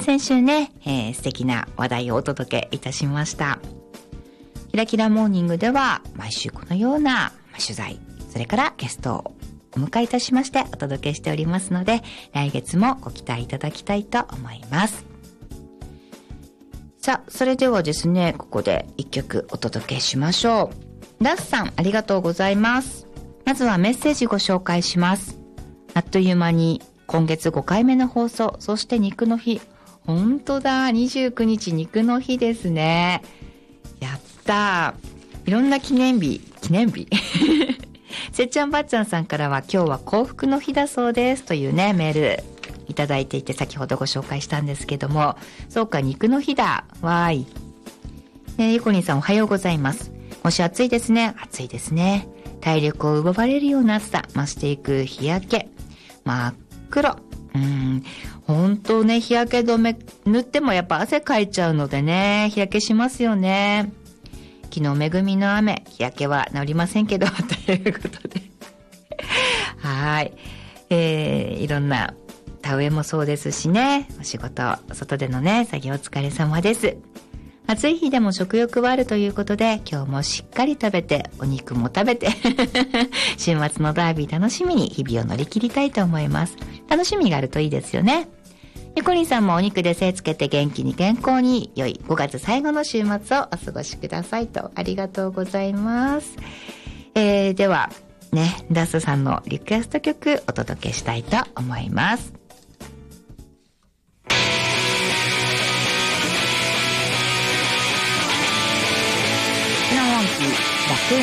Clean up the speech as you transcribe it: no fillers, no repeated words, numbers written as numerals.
先週ね、素敵な話題をお届けいたしました。キラキラモーニングでは毎週このような取材、それからゲストをお迎えいたしましてお届けしておりますので、来月もご期待いただきたいと思います。さあ、それではですね、ここで一曲お届けしましょう。ダスさん、ありがとうございます。まずはメッセージご紹介します。あっという間に今月5回目の放送、そして肉の日。本当だ、29日肉の日ですね。やったー。いろんな記念日せっちゃんばっちゃんさんからは、今日は幸福の日だそうですというね、メールいただいていて、先ほどご紹介したんですけども、そうか、肉の日だ。わーい。ゆこりんさん、おはようございます。もし暑いですね。暑いですね。体力を奪われるような暑さ、増していく日焼け。真っ黒。本当ね、日焼け止め塗ってもやっぱ汗かいちゃうのでね、日焼けしますよね。昨日恵みの雨、日焼けは治りませんけど、ということで。はい。いろんな田植えもそうですしね、お仕事、外でのね、作業お疲れ様です。暑い日でも食欲はあるということで、今日もしっかり食べて、お肉も食べて、週末のダービー楽しみに日々を乗り切りたいと思います。楽しみがあるといいですよね。ゆこりんさんもお肉で精つけて元気に健康に良い5月最後の週末をお過ごしくださいと、ありがとうございます。ではね、ダスさんのリクエスト曲お届けしたいと思います。